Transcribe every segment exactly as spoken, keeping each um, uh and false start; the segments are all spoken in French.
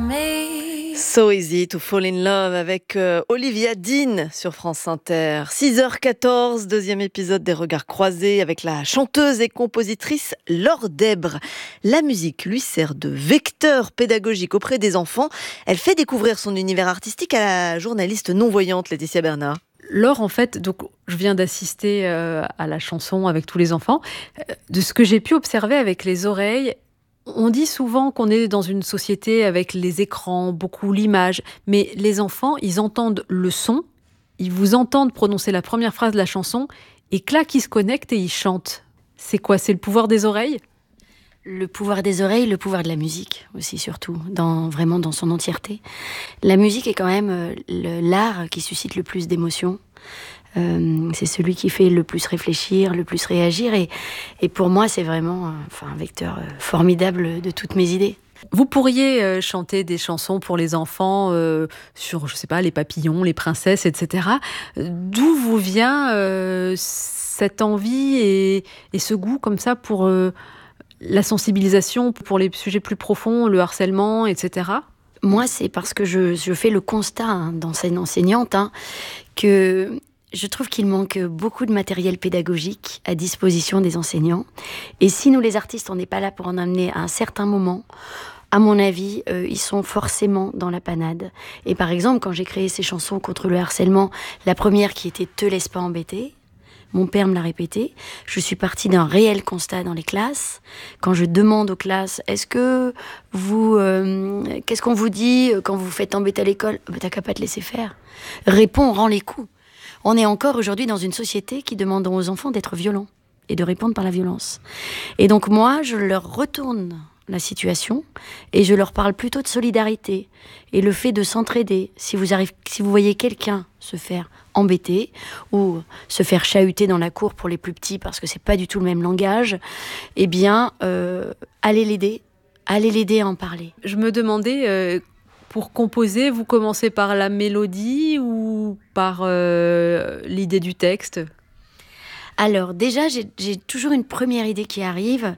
me. So Easy to Fall in Love avec euh, Olivia Dean sur France Inter. six heures quatorze, deuxième épisode des Regards croisés avec la chanteuse et compositrice Laure Dèbre. La musique lui sert de vecteur pédagogique auprès des enfants. Elle fait découvrir son univers artistique à la journaliste non-voyante Laetitia Bernard. Laure, en fait, donc, je viens d'assister euh, à la chanson avec tous les enfants. Euh, de ce que j'ai pu observer avec les oreilles, on dit souvent qu'on est dans une société avec les écrans, beaucoup l'image, mais les enfants, ils entendent le son, ils vous entendent prononcer la première phrase de la chanson, et clac, ils se connectent et ils chantent. C'est quoi? C'est le pouvoir des oreilles? Le pouvoir des oreilles, le pouvoir de la musique aussi, surtout, dans, vraiment dans son entièreté. La musique est quand même euh, le, l'art qui suscite le plus d'émotions. Euh, c'est celui qui fait le plus réfléchir, le plus réagir. Et, et pour moi, c'est vraiment euh, enfin, un vecteur euh, formidable de toutes mes idées. Vous pourriez euh, chanter des chansons pour les enfants euh, sur, je sais pas, les papillons, les princesses, et cetera. D'où vous vient euh, cette envie et, et ce goût comme ça pour euh, la sensibilisation, pour les sujets plus profonds, le harcèlement, et cetera? Moi, c'est parce que je, je fais le constat hein, d'enseignante hein, que je trouve qu'il manque beaucoup de matériel pédagogique à disposition des enseignants. Et si nous, les artistes, on n'est pas là pour en amener à un certain moment, à mon avis, euh, ils sont forcément dans la panade. Et par exemple, quand j'ai créé ces chansons contre le harcèlement, la première qui était « Te laisse pas embêter », mon père me l'a répété. Je suis partie d'un réel constat dans les classes. Quand je demande aux classes, est-ce que vous, euh, qu'est-ce qu'on vous dit quand vous vous faites embêter à l'école? Bah, t'as qu'à pas te laisser faire. Réponds, rends les coups. On est encore aujourd'hui dans une société qui demande aux enfants d'être violents et de répondre par la violence. Et donc moi, je leur retourne la situation et je leur parle plutôt de solidarité et le fait de s'entraider. Si vous arrivez, si vous voyez quelqu'un se faire embêter ou se faire chahuter dans la cour pour les plus petits parce que c'est pas du tout le même langage, eh bien, euh, allez l'aider, allez l'aider à en parler. Je me demandais, euh, pour composer, vous commencez par la mélodie ou par euh, l'idée du texte ? Alors déjà, j'ai, j'ai toujours une première idée qui arrive.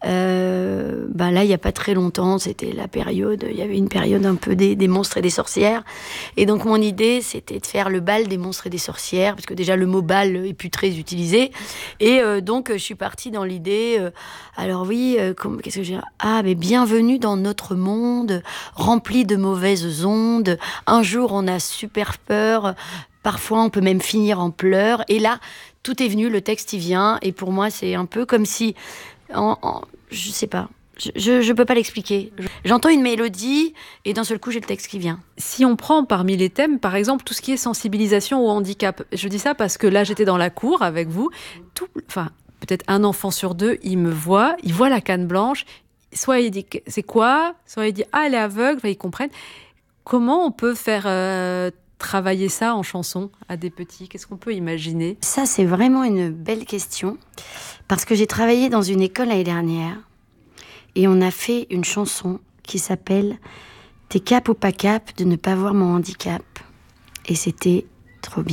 Euh, bah là, il n'y a pas très longtemps, c'était la période, il y avait une période un peu des, des monstres et des sorcières. Et donc mon idée, c'était de faire le bal des monstres et des sorcières, parce que déjà le mot bal est plus très utilisé. Et euh, donc je suis partie dans l'idée, euh, alors oui, euh, comme, qu'est-ce que j'ai Ah, mais bienvenue dans notre monde, rempli de mauvaises ondes. Un jour, on a super peur. Parfois, on peut même finir en pleurs. Et là, tout est venu, le texte y vient. Et pour moi, c'est un peu comme si... En, en, je sais pas. Je ne peux pas l'expliquer. J'entends une mélodie et d'un seul coup, j'ai le texte qui vient. Si on prend parmi les thèmes, par exemple, tout ce qui est sensibilisation au handicap. Je dis ça parce que là, j'étais dans la cour avec vous. Tout, enfin, peut-être un enfant sur deux, il me voit, il voit la canne blanche. Soit il dit c'est quoi, soit il dit ah, elle est aveugle. Enfin, ils comprennent. Comment on peut faire... Euh, travailler ça en chanson à des petits? Qu'est-ce qu'on peut imaginer? Ça, c'est vraiment une belle question. Parce que j'ai travaillé dans une école l'année dernière et on a fait une chanson qui s'appelle « T'es cap ou pas cap de ne pas voir mon handicap ». Et c'était trop bien.